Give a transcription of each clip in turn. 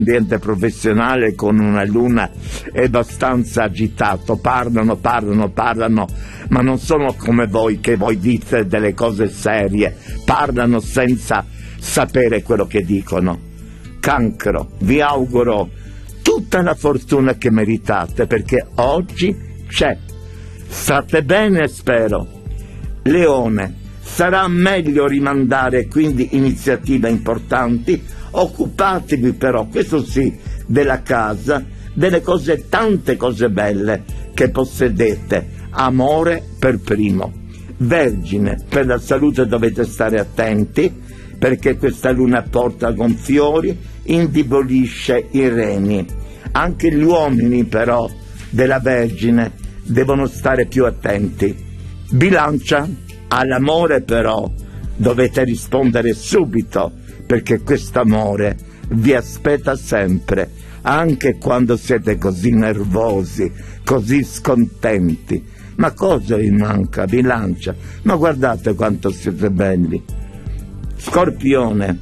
ambiente professionale con una luna è abbastanza agitato, parlano, ma non sono come voi, che voi dite delle cose serie, parlano senza sapere quello che dicono. Cancro, vi auguro tutta la fortuna che meritate, perché oggi c'è. State bene, spero. Leone, sarà meglio rimandare quindi iniziative importanti. Occupatevi però, questo sì, della casa, delle cose, tante cose belle che possedete. Amore per primo. Vergine, per la salute dovete stare attenti, perché questa luna porta gonfiori, indebolisce i reni. Anche gli uomini però della Vergine devono stare più attenti. Bilancia, all'amore però dovete rispondere subito, perché quest'amore vi aspetta sempre, anche quando siete così nervosi, così scontenti. Ma cosa vi manca, Bilancia? Ma guardate quanto siete belli. Scorpione,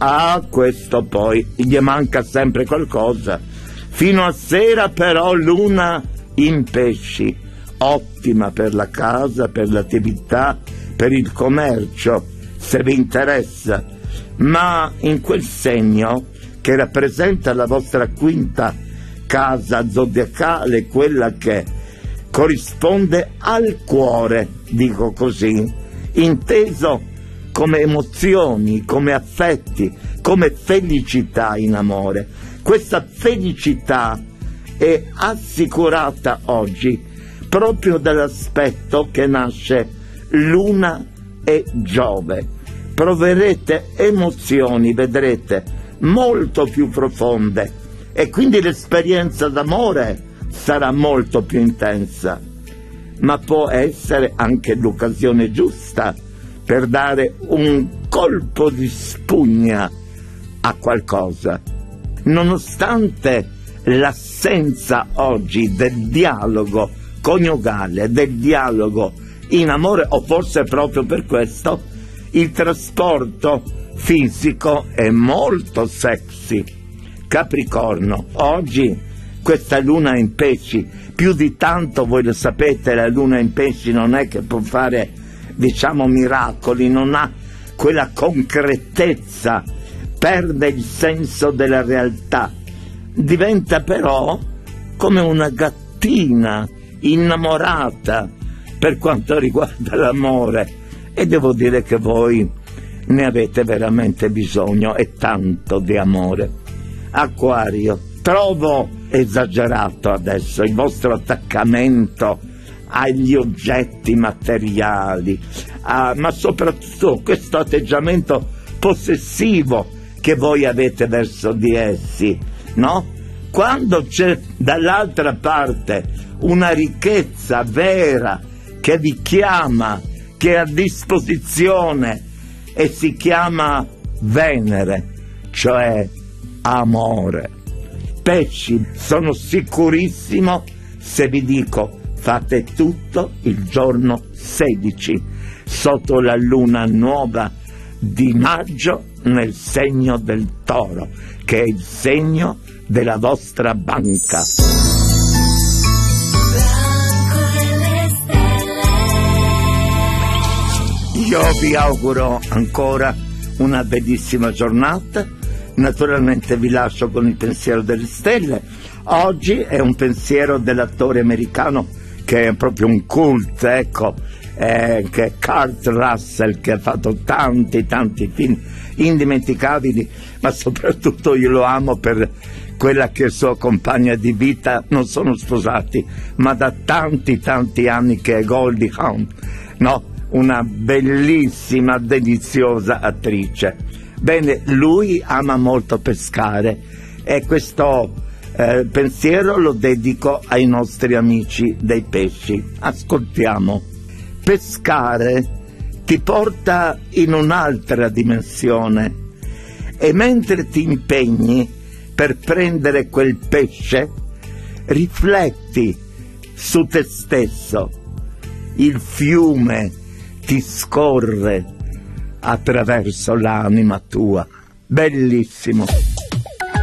questo poi gli manca sempre qualcosa. Fino a sera però luna in Pesci, ottima per la casa, per l'attività, per il commercio, se vi interessa. Ma in quel segno che rappresenta la vostra quinta casa zodiacale, quella che corrisponde al cuore, dico così, inteso come emozioni, come affetti, come felicità in amore. Questa felicità è assicurata oggi proprio dall'aspetto che nasce Luna e Giove. Proverete emozioni, vedrete, molto più profonde, e quindi l'esperienza d'amore sarà molto più intensa, ma può essere anche l'occasione giusta per dare un colpo di spugna a qualcosa. Nonostante l'assenza oggi del dialogo coniugale, del dialogo in amore, o forse proprio per questo, il trasporto fisico è molto sexy. Capricorno, oggi questa luna in Pesci, più di tanto voi lo sapete, la luna in Pesci non è che può fare, diciamo, miracoli, non ha quella concretezza, perde il senso della realtà, diventa però come una gattina innamorata per quanto riguarda l'amore. E devo dire che voi ne avete veramente bisogno, e tanto di amore. Acquario, trovo esagerato adesso il vostro attaccamento agli oggetti materiali, ma soprattutto questo atteggiamento possessivo che voi avete verso di essi, no? Quando c'è dall'altra parte una ricchezza vera che vi chiama, che è a disposizione, e si chiama Venere, cioè amore. Pesci, sono sicurissimo se vi dico fate tutto il giorno 16 sotto la luna nuova di maggio nel segno del Toro, che è il segno della vostra banca. Io vi auguro ancora una bellissima giornata. Naturalmente vi lascio con il pensiero delle stelle. Oggi è un pensiero dell'attore americano che è proprio un cult, ecco, che è Kurt Russell, che ha fatto tanti film indimenticabili, ma soprattutto io lo amo per quella che è sua compagna di vita. Non sono sposati, ma da tanti anni, che è Goldie Hawn, no? Una bellissima, deliziosa attrice. Bene, lui ama molto pescare, e questo pensiero lo dedico ai nostri amici dei pesci. Ascoltiamo. Pescare ti porta in un'altra dimensione, e mentre ti impegni per prendere quel pesce, rifletti su te stesso. Il fiume ti scorre attraverso l'anima tua. Bellissimo.